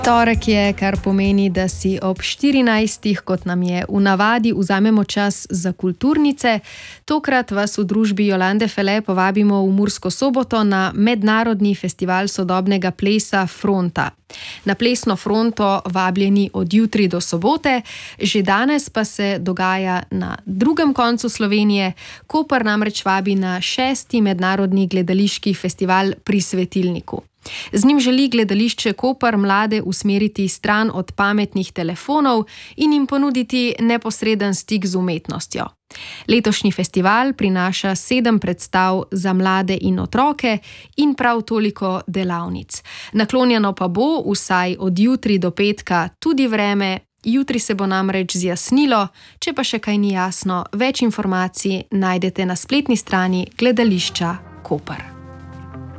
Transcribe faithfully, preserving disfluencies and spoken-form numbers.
Torek je, kar pomeni, da si ob štirinajstih, kot nam je v navadi, vzamemo čas za kulturnice. Tokrat vas v družbi Jolande Fele povabimo v Mursko Soboto na mednarodni festival sodobnega plesa Fronta. Na plesno fronto vabljeni od jutri do sobote, že danes pa se dogaja na drugem koncu Slovenije. Koper namreč vabi na šesti mednarodni gledališki festival pri Svetilniku. Z njim želi gledališče Koper mlade usmeriti stran od pametnih telefonov in jim ponuditi neposreden stik z umetnostjo. Letošnji festival prinaša sedem predstav za mlade in otroke in prav toliko delavnic. Naklonjeno pa bo, vsaj od jutri do petka, tudi vreme. Jutri se bo namreč zjasnilo, če pa še kaj ni jasno, več informacij najdete na spletni strani gledališča Koper.